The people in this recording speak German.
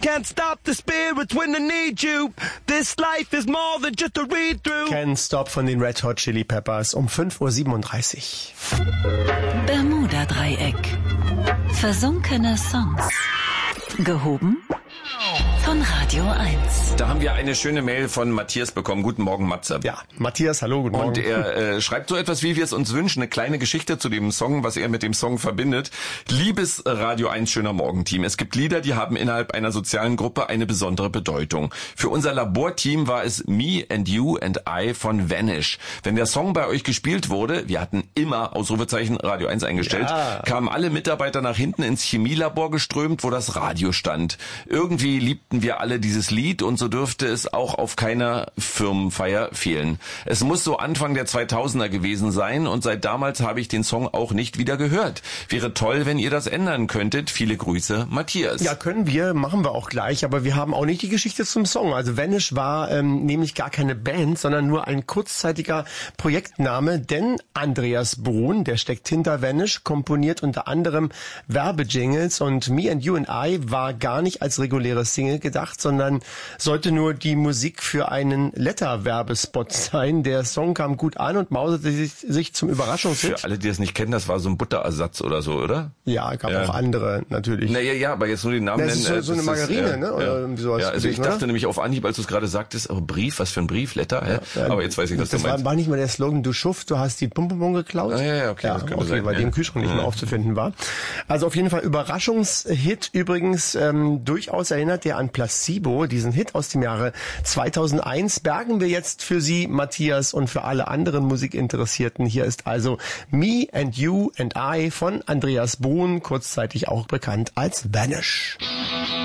Can't stop the spirits when I need you. This life is more than just a read-through. Can't Stop von den Red Hot Chili Peppers um 5:37 Uhr. Bermuda-Dreieck. Versunkene Songs. Gehoben von Radio 1. Da haben wir eine schöne Mail von Matthias bekommen. Guten Morgen, Matze. Ja, Matthias, hallo, guten Morgen. Und er schreibt so etwas, wie wir es uns wünschen, eine kleine Geschichte zu dem Song, was er mit dem Song verbindet. Liebes Radio 1 schöner Morgenteam, es gibt Lieder, die haben innerhalb einer sozialen Gruppe eine besondere Bedeutung. Für unser Laborteam war es Me and You and I von Vanish. Wenn der Song bei euch gespielt wurde, wir hatten immer Ausrufezeichen Radio 1 eingestellt, kamen alle Mitarbeiter nach hinten ins Chemielabor geströmt, wo das Radio stand. Irgendwie liebten wir alle dieses Lied und so dürfte es auch auf keiner Firmenfeier fehlen. Es muss so Anfang der 2000er gewesen sein und seit damals habe ich den Song auch nicht wieder gehört. Wäre toll, wenn ihr das ändern könntet. Viele Grüße, Matthias. Ja, können wir, machen wir auch gleich, aber wir haben auch nicht die Geschichte zum Song. Also Vanish war nämlich gar keine Band, sondern nur ein kurzzeitiger Projektname, denn Andreas Brun, der steckt hinter Vanish, komponiert unter anderem Werbejingles und Me and You and I war gar nicht als reguläre Single gedacht, sondern sollte nur die Musik für einen Letter-Werbespot sein. Der Song kam gut an und mauserte sich zum Überraschungshit. Für alle, die es nicht kennen, das war so ein Butterersatz oder so, oder? Ja, gab auch andere natürlich. Naja, ja, aber jetzt nur den Namen nennen. Das ist so eine Margarine, ne? Oder irgendwie sowas. Ja, also ich dachte nämlich auf Anhieb, als du es gerade sagtest, oh, Brief, was für ein Brief, Letter, aber jetzt weiß ich, was du meinst. Das war nicht mal der Slogan, du Schuft, du hast die Pum-Pum geklaut. Okay, das könnte sein. Weil die im Kühlschrank nicht mehr aufzufinden war. Also auf jeden Fall Überraschungshit übrigens, durchaus erinnert der an Placebo, diesen Hit aus dem Jahre 2001. Bergen wir jetzt für Sie, Matthias, und für alle anderen Musikinteressierten. Hier ist also Me and You and I von Andreas Brun, kurzzeitig auch bekannt als Vanish.